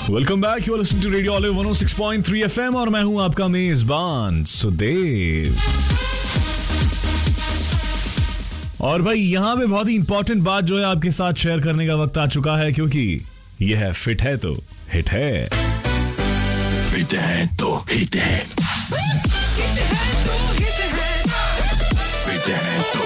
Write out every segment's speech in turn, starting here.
Welcome back, you are listening to radio olive 106.3 FM और मैं हूं आपका मेजबान सुदेव। और भाई यहाँ पे बहुत ही इंपॉर्टेंट बात जो है आपके साथ शेयर करने का वक्त आ चुका है, क्योंकि यह है फिट है तो हिट है। फिट है तो हिट है, फिट है तो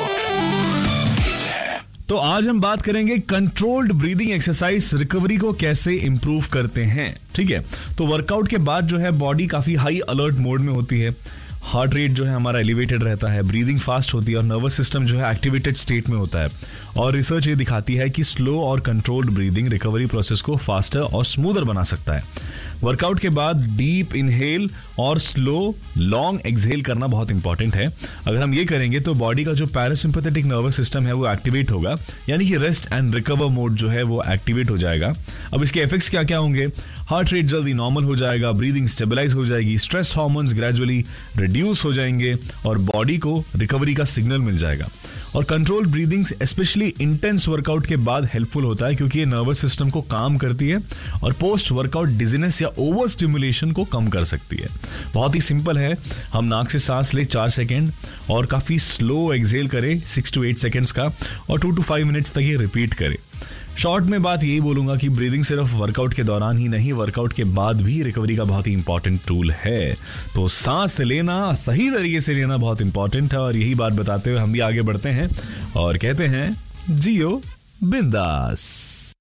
तो आज हम बात करेंगे कंट्रोल्ड ब्रीदिंग एक्सरसाइज रिकवरी को कैसे इंप्रूव करते हैं। ठीक है, तो वर्कआउट के बाद जो है बॉडी काफी हाई अलर्ट मोड में होती है, हार्ट रेट जो है हमारा एलिवेटेड रहता है, ब्रीदिंग फास्ट होती है और नर्वस सिस्टम जो है एक्टिवेटेड स्टेट में होता है। और रिसर्च ये दिखाती है कि स्लो और कंट्रोल्ड ब्रीदिंग रिकवरी प्रोसेस को फास्टर और स्मूदर बना सकता है। वर्कआउट के बाद डीप इनहेल और स्लो लॉन्ग एक्सहेल करना बहुत इंपॉर्टेंट है। अगर हम ये करेंगे तो बॉडी का जो पैरासिम्पैथेटिक नर्वस सिस्टम है वो एक्टिवेट होगा, यानी कि रेस्ट एंड रिकवर मोड जो है वो एक्टिवेट हो जाएगा। अब इसके इफेक्ट्स क्या क्या होंगे? हार्ट रेट जल्दी नॉर्मल हो जाएगा, ब्रीदिंग स्टेबलाइज हो जाएगी, स्ट्रेस हार्मोन्स ग्रेजुअली रिड्यूस हो जाएंगे और बॉडी को रिकवरी का सिग्नल मिल जाएगा। और control breathing specially intense workout के बाद हेल्पफुल होता है, क्योंकि ये नर्वस सिस्टम को काम करती है और पोस्ट वर्कआउट डिजीनेस या ओवर स्टिमुलेशन को कम कर सकती है। बहुत ही सिंपल है, हम नाक से सांस ले 4 सेकेंड और काफी स्लो एक्सहेल करें 6 to 8 सेकेंड्स का और 2 to 5 मिनट्स तक ये रिपीट करें। शॉर्ट में बात यही बोलूंगा कि ब्रीदिंग सिर्फ वर्कआउट के दौरान ही नहीं, वर्कआउट के बाद भी रिकवरी का बहुत ही इंपॉर्टेंट टूल है। तो सांस लेना सही तरीके से लेना बहुत इंपॉर्टेंट है और यही बात बताते हुए हम भी आगे बढ़ते हैं और कहते हैं जियो बिंदास।